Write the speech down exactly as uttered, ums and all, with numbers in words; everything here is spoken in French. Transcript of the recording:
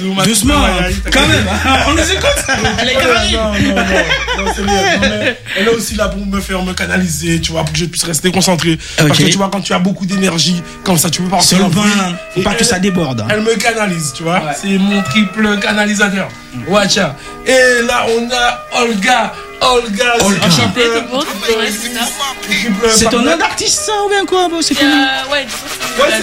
Doucement, quand même, on les écoute. Elle est carrée. Non, non, non, non, c'est bien. Non, mais elle est aussi là pour me faire me canaliser, tu vois, pour que je puisse rester concentré. Okay. Parce que tu vois, quand tu as beaucoup d'énergie, comme ça, tu peux pas sur le vin, faut pas elle, que ça déborde. Elle me canalise, tu vois. Ouais. C'est mon triple canalisateur. Mm. Watch out. Et là, on a Olga. Olga, Olga. Triple, C'est triple, ton C'est ton nom d'artiste, ça, ou bien quoi? C'est Euh, ouais, du coup, c'est- Ouais,